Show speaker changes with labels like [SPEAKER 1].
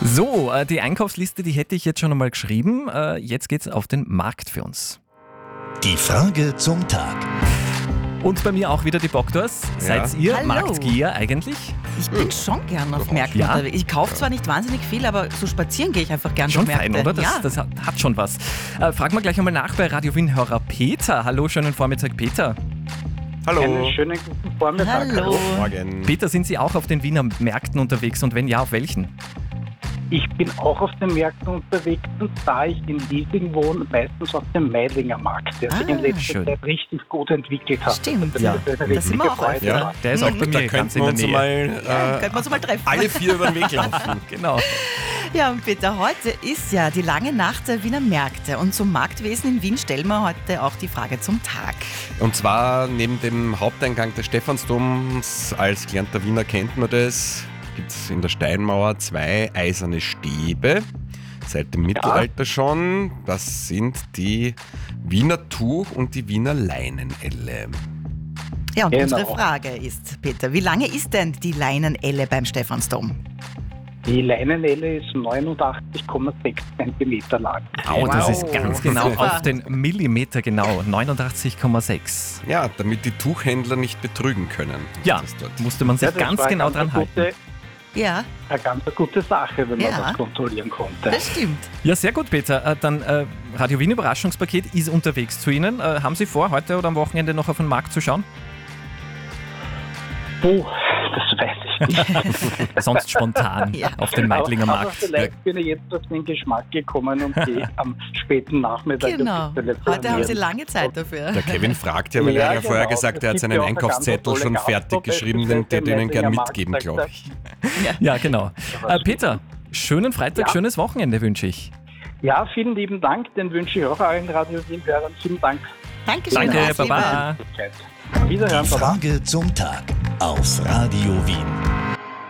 [SPEAKER 1] So, die Einkaufsliste, die hätte ich jetzt schon einmal geschrieben. Jetzt geht's auf den Markt für uns.
[SPEAKER 2] Die Frage zum Tag.
[SPEAKER 1] Und bei mir auch wieder die Boktors. Seid ihr
[SPEAKER 3] Hallo.
[SPEAKER 1] Marktgier eigentlich?
[SPEAKER 3] Ich bin schon gern auf Märkten
[SPEAKER 1] Ja?
[SPEAKER 3] unterwegs. Ich kaufe zwar nicht wahnsinnig viel, aber so spazieren gehe ich einfach gern
[SPEAKER 1] Schon
[SPEAKER 3] durch
[SPEAKER 1] fein,
[SPEAKER 3] Märkte.
[SPEAKER 1] oder? Das hat schon was. Fragen wir gleich einmal nach bei Radio Wien-Hörer Peter. Hallo, schönen Vormittag, Peter.
[SPEAKER 4] Hallo.
[SPEAKER 5] Einen schönen guten Vormittag.
[SPEAKER 3] Hallo.
[SPEAKER 4] Morgen.
[SPEAKER 1] Peter, sind Sie auch auf den Wiener Märkten unterwegs und wenn ja, auf welchen?
[SPEAKER 5] Ich bin auch auf den Märkten unterwegs und da ich in Liesing wohne, meistens auf dem Meidlinger Markt, der sich in letzter
[SPEAKER 1] schön.
[SPEAKER 5] Zeit richtig gut entwickelt hat.
[SPEAKER 3] Stimmt.
[SPEAKER 1] Ja.
[SPEAKER 3] Da sind wir auch
[SPEAKER 5] Freude
[SPEAKER 3] öfter.
[SPEAKER 4] Ja.
[SPEAKER 1] Der ist auch bei
[SPEAKER 4] Da
[SPEAKER 1] mir ganz
[SPEAKER 4] könnten wir
[SPEAKER 1] in der
[SPEAKER 4] uns
[SPEAKER 1] Nähe.
[SPEAKER 4] mal
[SPEAKER 3] Könnten wir uns mal treffen.
[SPEAKER 4] alle 4 über den Weg laufen.
[SPEAKER 1] Genau.
[SPEAKER 3] Ja, und Peter, heute ist ja die lange Nacht der Wiener Märkte. Und zum Marktwesen in Wien stellen wir heute auch die Frage zum Tag.
[SPEAKER 4] Und zwar neben dem Haupteingang des Stephansdoms, als gelernter Wiener kennt man das, gibt es in der Steinmauer 2 eiserne Stäbe. Seit dem Mittelalter schon. Das sind die Wiener Tuch- und die Wiener Leinenelle.
[SPEAKER 3] Ja, und
[SPEAKER 5] Genau.
[SPEAKER 3] unsere Frage ist, Peter, wie lange ist denn die Leinenelle beim Stephansdom?
[SPEAKER 5] Die Leinenelle ist 89,6 cm lang.
[SPEAKER 1] Au, das
[SPEAKER 3] Wow.
[SPEAKER 1] ist ganz genau
[SPEAKER 3] Super.
[SPEAKER 1] auf den Millimeter genau. 89,6.
[SPEAKER 4] Ja, damit die Tuchhändler nicht betrügen können.
[SPEAKER 1] Ja,
[SPEAKER 4] Das dort.
[SPEAKER 1] musste man sich
[SPEAKER 5] Ja, das
[SPEAKER 1] ganz
[SPEAKER 5] war
[SPEAKER 1] genau
[SPEAKER 5] eine
[SPEAKER 1] dran halten.
[SPEAKER 3] Ja,
[SPEAKER 5] Eine ganz gute Sache, wenn man
[SPEAKER 3] Ja.
[SPEAKER 5] das kontrollieren konnte.
[SPEAKER 3] das stimmt.
[SPEAKER 1] Ja, sehr gut, Peter. Dann Radio Wien Überraschungspaket ist unterwegs zu Ihnen. Haben Sie vor, heute oder am Wochenende noch auf den Markt zu schauen?
[SPEAKER 5] Puh, das weiß ich nicht.
[SPEAKER 1] Sonst spontan
[SPEAKER 3] Ja.
[SPEAKER 1] auf den Meidlinger
[SPEAKER 5] Aber
[SPEAKER 1] Markt.
[SPEAKER 5] vielleicht bin ich jetzt auf den Geschmack gekommen und gehe am späten Nachmittag
[SPEAKER 3] Genau.
[SPEAKER 5] ein bisschen
[SPEAKER 3] Heute haben Sie
[SPEAKER 5] telefonieren.
[SPEAKER 3] lange Zeit dafür.
[SPEAKER 4] Der Kevin fragt ja, weil
[SPEAKER 5] Ja,
[SPEAKER 4] er ja vorher
[SPEAKER 5] genau.
[SPEAKER 4] gesagt hat, er hat
[SPEAKER 5] Es gibt
[SPEAKER 4] seinen
[SPEAKER 5] ja auch eine
[SPEAKER 4] Einkaufszettel
[SPEAKER 5] ganz
[SPEAKER 4] schon
[SPEAKER 5] tolle
[SPEAKER 4] fertig
[SPEAKER 5] Gastro-
[SPEAKER 4] geschrieben, den
[SPEAKER 5] beispielsweise
[SPEAKER 4] den ich gerne
[SPEAKER 5] Meidlinger
[SPEAKER 4] mitgeben,
[SPEAKER 5] Markt,
[SPEAKER 4] glaube ich.
[SPEAKER 1] Ja, genau. Peter, schönen Freitag,
[SPEAKER 5] Ja.
[SPEAKER 1] schönes Wochenende wünsche ich.
[SPEAKER 5] Ja, vielen lieben Dank, den wünsche ich auch allen Radio Wien-Hörern. Vielen Dank.
[SPEAKER 3] Dankeschön.
[SPEAKER 1] Danke,
[SPEAKER 3] alles Liebe.
[SPEAKER 1] Baba.
[SPEAKER 5] Wiederhören,
[SPEAKER 2] Die
[SPEAKER 5] Baba.
[SPEAKER 2] Frage zum Tag auf Radio Wien.